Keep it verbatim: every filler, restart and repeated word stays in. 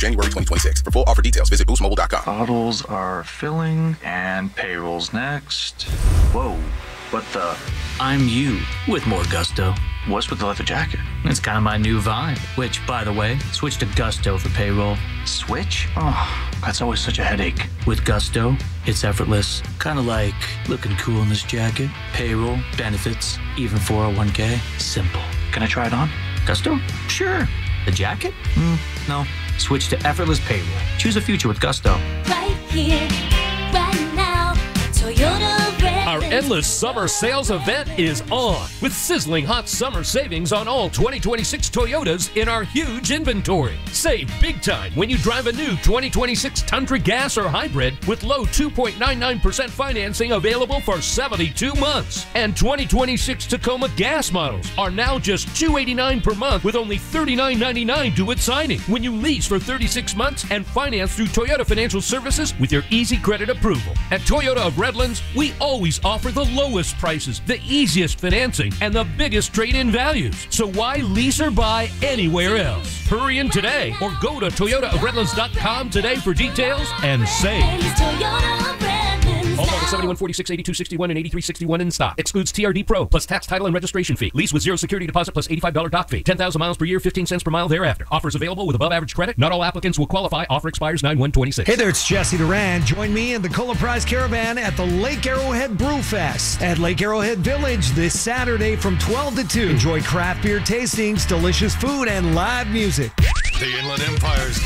January twenty twenty-six. For full offer details, visit boost mobile dot com. Bottles are filling and payroll's next. Whoa, what the? I'm you with more gusto. What's with the leather jacket? It's kind of my new vibe, which, by the way, switch to Gusto for payroll. Switch? Oh, that's always such a headache. With Gusto, it's effortless. Kind of like looking cool in this jacket. Payroll, benefits, even four oh one k. Simple. Can I try it on? Gusto? Sure. The jacket? Mm, no. Switch to effortless payroll. Choose a future with Gusto. Right here, right now, Toyota Redlands. Our endless summer sales event is on with sizzling hot summer savings on all twenty twenty-six Toyotas in our huge inventory. Save big time when you drive a new twenty twenty-six Tundra Gas or Hybrid with low two point nine nine percent financing available for seventy-two months. And twenty twenty-six Tacoma Gas models are now just two hundred eighty-nine dollars per month with only thirty-nine ninety-nine due at signing when you lease for thirty-six months and finance through Toyota Financial Services with your easy credit approval. At Toyota of Redlands, we always offer the lowest prices, the easiest financing, and the biggest trade-in values. So why lease or buy anywhere else? Hurry in today or go to toyota of redlands dot com today for details and save. All models seventy-one, forty-six, eighty-two, sixty-one, and eighty-three sixty-one in stock. Excludes T R D Pro plus tax, title, and registration fee. Lease with zero security deposit plus eighty-five dollars doc fee. ten thousand miles per year, fifteen cents per mile thereafter. Offers available with above average credit. Not all applicants will qualify. Offer expires nine one twenty-six. Hey there, it's Jesse Duran. Join me and the Cola Prize Caravan at the Lake Arrowhead Brew Fest at Lake Arrowhead Village this Saturday from twelve to two. Enjoy craft beer tastings, delicious food, and live music. The Inland Empire's